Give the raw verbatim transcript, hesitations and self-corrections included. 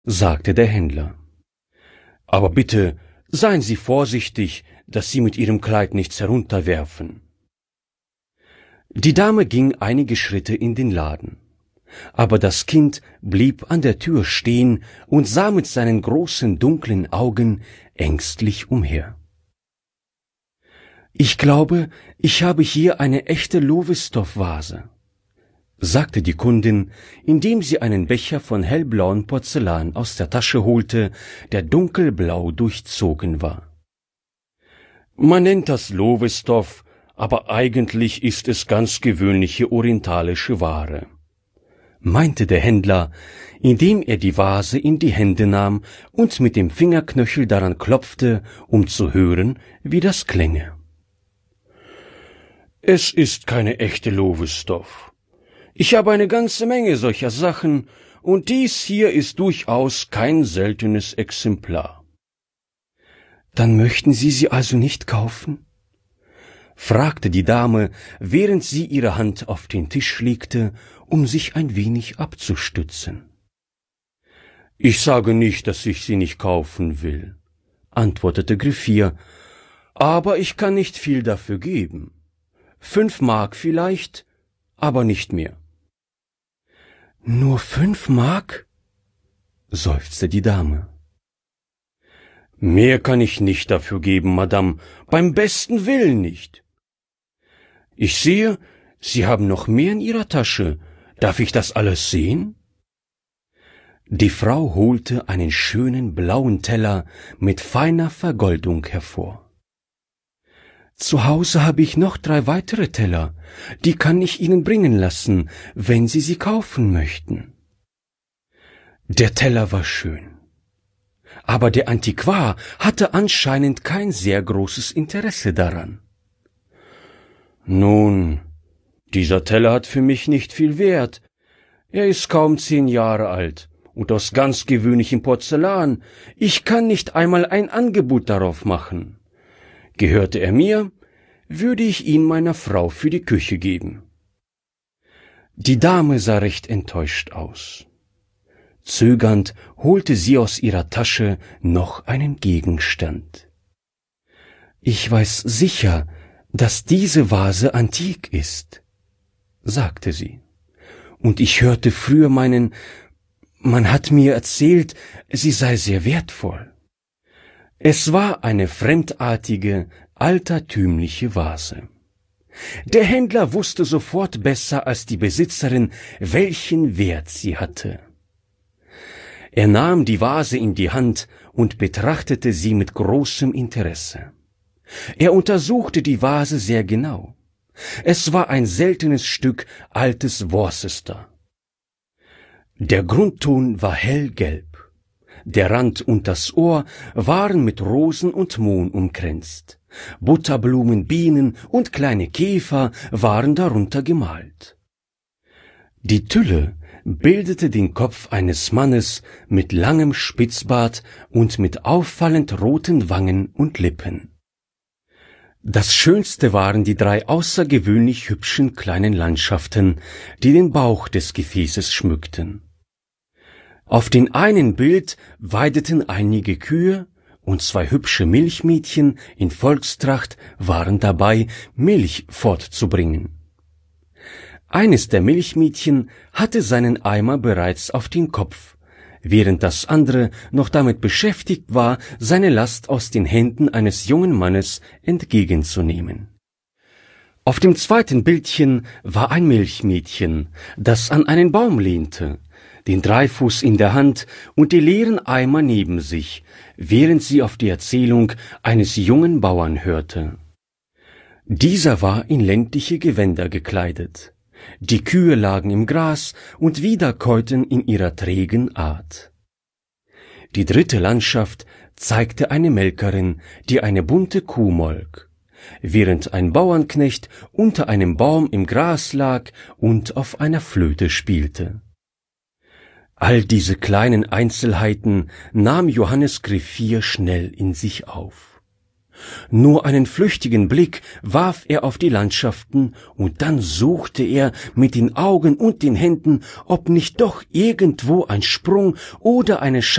sagte der Händler. »Aber bitte, seien Sie vorsichtig, dass Sie mit Ihrem Kleid nichts herunterwerfen.« Die Dame ging einige Schritte in den Laden, aber das Kind blieb an der Tür stehen und sah mit seinen großen dunklen Augen ängstlich umher. »Ich glaube, ich habe hier eine echte Lowestoft-Vase«, sagte die Kundin, indem sie einen Becher von hellblauem Porzellan aus der Tasche holte, der dunkelblau durchzogen war. »Man nennt das Lowestoft, aber eigentlich ist es ganz gewöhnliche orientalische Ware«, meinte der Händler, indem er die Vase in die Hände nahm und mit dem Fingerknöchel daran klopfte, um zu hören, wie das klänge. »Es ist keine echte Lowestoft. Ich habe eine ganze Menge solcher Sachen, und dies hier ist durchaus kein seltenes Exemplar.« »Dann möchten Sie sie also nicht kaufen?« fragte die Dame, während sie ihre Hand auf den Tisch legte, um sich ein wenig abzustützen. »Ich sage nicht, dass ich sie nicht kaufen will«, antwortete Griffier, »aber ich kann nicht viel dafür geben. Fünf Mark vielleicht, aber nicht mehr.« »Nur fünf Mark?« seufzte die Dame. »Mehr kann ich nicht dafür geben, Madame, beim besten Willen nicht. Ich sehe, Sie haben noch mehr in Ihrer Tasche. Darf ich das alles sehen?« Die Frau holte einen schönen blauen Teller mit feiner Vergoldung hervor. »Zu Hause habe ich noch drei weitere Teller, die kann ich Ihnen bringen lassen, wenn Sie sie kaufen möchten.« Der Teller war schön, aber der Antiquar hatte anscheinend kein sehr großes Interesse daran. »Nun, dieser Teller hat für mich nicht viel Wert. Er ist kaum zehn Jahre alt und aus ganz gewöhnlichem Porzellan. Ich kann nicht einmal ein Angebot darauf machen. Gehörte er mir, würde ich ihn meiner Frau für die Küche geben.« Die Dame sah recht enttäuscht aus. Zögernd holte sie aus ihrer Tasche noch einen Gegenstand. »Ich weiß sicher, dass diese Vase antik ist«, sagte sie, »und ich hörte früher meinen, man hat mir erzählt, sie sei sehr wertvoll.« Es war eine fremdartige, altertümliche Vase. Der Händler wusste sofort besser als die Besitzerin, welchen Wert sie hatte. Er nahm die Vase in die Hand und betrachtete sie mit großem Interesse. Er untersuchte die Vase sehr genau. Es war ein seltenes Stück altes Worcester. Der Grundton war hellgelb. Der Rand und das Ohr waren mit Rosen und Mohn umkränzt. Butterblumen, Bienen und kleine Käfer waren darunter gemalt. Die Tülle bildete den Kopf eines Mannes mit langem Spitzbart und mit auffallend roten Wangen und Lippen. Das Schönste waren die drei außergewöhnlich hübschen kleinen Landschaften, die den Bauch des Gefäßes schmückten. Auf dem einen Bild weideten einige Kühe, und zwei hübsche Milchmädchen in Volkstracht waren dabei, Milch fortzubringen. Eines der Milchmädchen hatte seinen Eimer bereits auf dem Kopf, während das andere noch damit beschäftigt war, seine Last aus den Händen eines jungen Mannes entgegenzunehmen. Auf dem zweiten Bildchen war ein Milchmädchen, das an einen Baum lehnte, den Dreifuß in der Hand und die leeren Eimer neben sich, während sie auf die Erzählung eines jungen Bauern hörte. Dieser war in ländliche Gewänder gekleidet. Die Kühe lagen im Gras und wiederkäuten in ihrer trägen Art. Die dritte Landschaft zeigte eine Melkerin, die eine bunte Kuh molk, während ein Bauernknecht unter einem Baum im Gras lag und auf einer Flöte spielte. All diese kleinen Einzelheiten nahm Johannes Griffier schnell in sich auf. Nur einen flüchtigen Blick warf er auf die Landschaften, und dann suchte er mit den Augen und den Händen, ob nicht doch irgendwo ein Sprung oder eine